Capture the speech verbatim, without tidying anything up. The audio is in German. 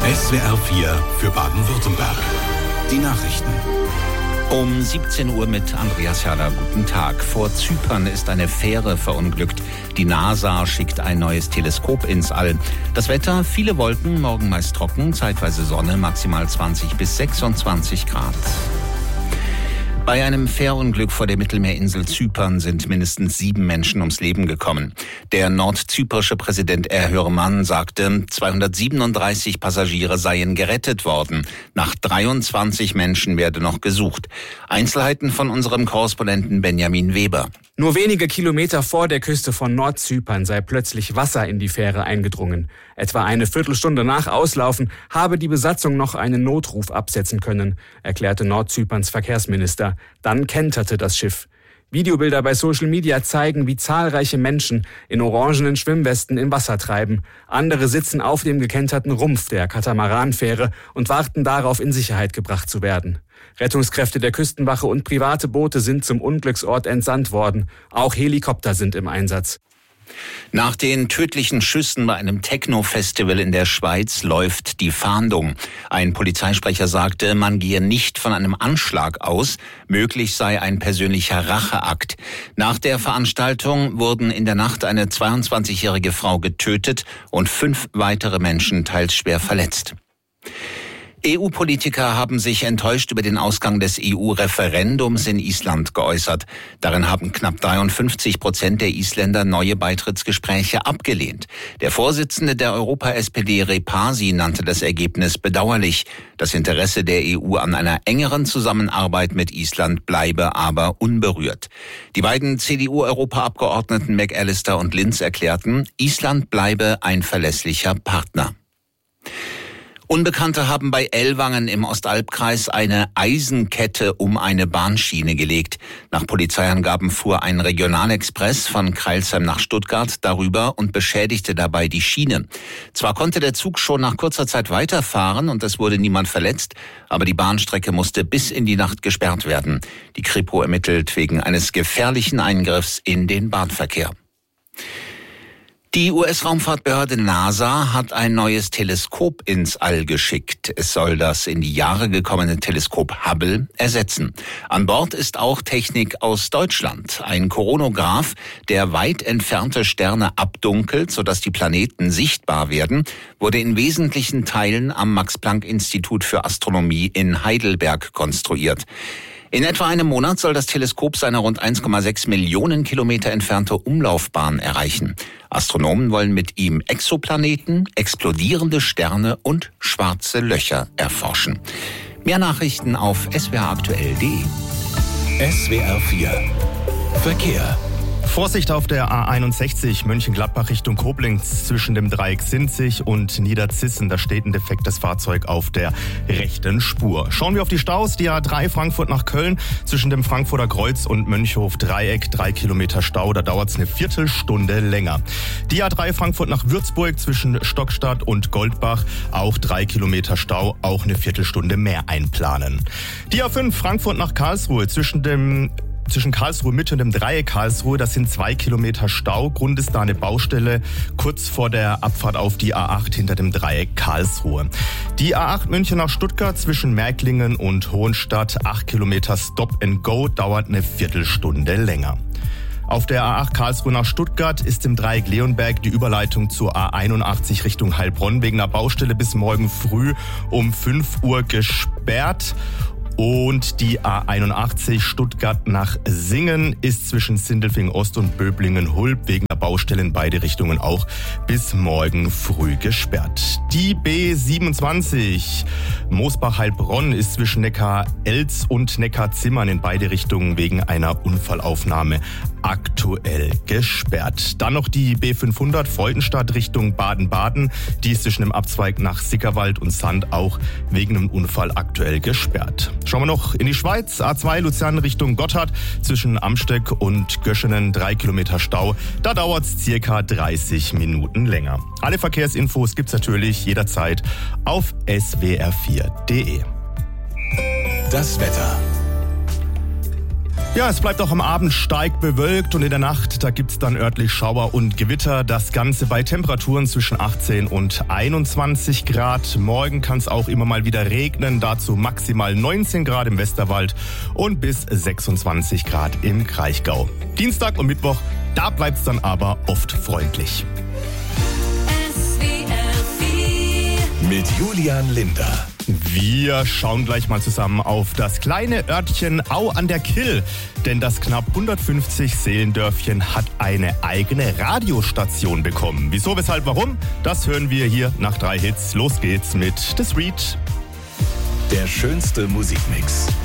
S W R vier für Baden-Württemberg. Die Nachrichten. Um siebzehn Uhr mit Andreas Herrler. Guten Tag. Vor Zypern ist eine Fähre verunglückt. Die NASA schickt ein neues Teleskop ins All. Das Wetter, viele Wolken, morgen meist trocken, zeitweise Sonne, maximal zwanzig bis sechsundzwanzig Grad. Bei einem Fährunglück vor der Mittelmeerinsel Zypern sind mindestens sieben Menschen ums Leben gekommen. Der nordzyprische Präsident Erdoğan sagte, zweihundertsiebenunddreißig Passagiere seien gerettet worden. Nach dreiundzwanzig Menschen werde noch gesucht. Einzelheiten von unserem Korrespondenten Benjamin Weber. Nur wenige Kilometer vor der Küste von Nordzypern sei plötzlich Wasser in die Fähre eingedrungen. Etwa eine Viertelstunde nach Auslaufen habe die Besatzung noch einen Notruf absetzen können, erklärte Nordzyperns Verkehrsminister. Dann kenterte das Schiff. Videobilder bei Social Media zeigen, wie zahlreiche Menschen in orangenen Schwimmwesten im Wasser treiben. Andere sitzen auf dem gekenterten Rumpf der Katamaranfähre und warten darauf, in Sicherheit gebracht zu werden. Rettungskräfte der Küstenwache und private Boote sind zum Unglücksort entsandt worden. Auch Helikopter sind im Einsatz. Nach den tödlichen Schüssen bei einem Techno-Festival in der Schweiz läuft die Fahndung. Ein Polizeisprecher sagte, man gehe nicht von einem Anschlag aus. Möglich sei ein persönlicher Racheakt. Nach der Veranstaltung wurden in der Nacht eine zweiundzwanzigjährige Frau getötet und fünf weitere Menschen teils schwer verletzt. E U-Politiker haben sich enttäuscht über den Ausgang des E U-Referendums in Island geäußert. Darin haben knapp dreiundfünfzig Prozent der Isländer neue Beitrittsgespräche abgelehnt. Der Vorsitzende der Europa-S P D, Repasi, nannte das Ergebnis bedauerlich. Das Interesse der E U an einer engeren Zusammenarbeit mit Island bleibe aber unberührt. Die beiden C D U-Europaabgeordneten McAllister und Linz erklärten, Island bleibe ein verlässlicher Partner. Unbekannte haben bei Ellwangen im Ostalbkreis eine Eisenkette um eine Bahnschiene gelegt. Nach Polizeiangaben fuhr ein Regionalexpress von Crailsheim nach Stuttgart darüber und beschädigte dabei die Schiene. Zwar konnte der Zug schon nach kurzer Zeit weiterfahren und es wurde niemand verletzt, aber die Bahnstrecke musste bis in die Nacht gesperrt werden. Die Kripo ermittelt wegen eines gefährlichen Eingriffs in den Bahnverkehr. Die U S-Raumfahrtbehörde NASA hat ein neues Teleskop ins All geschickt. Es soll das in die Jahre gekommene Teleskop Hubble ersetzen. An Bord ist auch Technik aus Deutschland. Ein Koronograph, der weit entfernte Sterne abdunkelt, sodass die Planeten sichtbar werden, wurde in wesentlichen Teilen am Max-Planck-Institut für Astronomie in Heidelberg konstruiert. In etwa einem Monat soll das Teleskop seine rund eins Komma sechs Millionen Kilometer entfernte Umlaufbahn erreichen. Astronomen wollen mit ihm Exoplaneten, explodierende Sterne und schwarze Löcher erforschen. Mehr Nachrichten auf s w r aktuell punkt de. S W R vier Verkehr. Vorsicht auf der A einundsechzig Mönchengladbach Richtung Koblenz zwischen dem Dreieck Sinzig und Niederzissen. Da steht ein defektes Fahrzeug auf der rechten Spur. Schauen wir auf die Staus. Die A drei Frankfurt nach Köln zwischen dem Frankfurter Kreuz und Mönchhof Dreieck. Drei Kilometer Stau, da dauert es eine Viertelstunde länger. Die A drei Frankfurt nach Würzburg zwischen Stockstadt und Goldbach. Auch drei Kilometer Stau, auch eine Viertelstunde mehr einplanen. Die A fünf Frankfurt nach Karlsruhe zwischen dem Zwischen Karlsruhe Mitte und dem Dreieck Karlsruhe, das sind zwei Kilometer Stau. Grund ist da eine Baustelle kurz vor der Abfahrt auf die A acht hinter dem Dreieck Karlsruhe. Die A acht München nach Stuttgart zwischen Märklingen und Hohenstadt, acht Kilometer Stop and Go, dauert eine Viertelstunde länger. Auf der A acht Karlsruhe nach Stuttgart ist im Dreieck Leonberg die Überleitung zur A einundachtzig Richtung Heilbronn wegen einer Baustelle bis morgen früh um fünf Uhr gesperrt. Und die A einundachtzig Stuttgart nach Singen ist zwischen Sindelfingen Ost und Böblingen-Hulb wegen der Baustelle in beide Richtungen auch bis morgen früh gesperrt. Die B siebenundzwanzig Mosbach-Heilbronn ist zwischen Neckar-Elz und Neckar-Zimmern in beide Richtungen wegen einer Unfallaufnahme aktuell gesperrt. Dann noch die B fünfhundert Freudenstadt Richtung Baden-Baden. Die ist zwischen dem Abzweig nach Sickerwald und Sand auch wegen einem Unfall aktuell gesperrt. Schauen wir noch in die Schweiz. A zwei Luzern Richtung Gotthard zwischen Amsteck und Göschenen. Drei Kilometer Stau. Da dauert es circa dreißig Minuten länger. Alle Verkehrsinfos gibt's natürlich jederzeit auf s w r vier punkt de. Das Wetter. Ja, es bleibt auch am Abend stark bewölkt und in der Nacht, da gibt's dann örtlich Schauer und Gewitter. Das Ganze bei Temperaturen zwischen achtzehn und einundzwanzig Grad. Morgen kann es auch immer mal wieder regnen, dazu maximal neunzehn Grad im Westerwald und bis sechsundzwanzig Grad im Kraichgau. Dienstag und Mittwoch, da bleibt's dann aber oft freundlich. Mit Julian Linder. Wir schauen gleich mal zusammen auf das kleine Örtchen Au an der Kyll. Denn das knapp hundertfünfzig Seelendörfchen hat eine eigene Radiostation bekommen. Wieso, weshalb, warum? Das hören wir hier nach drei Hits. Los geht's mit The Street. Der schönste Musikmix.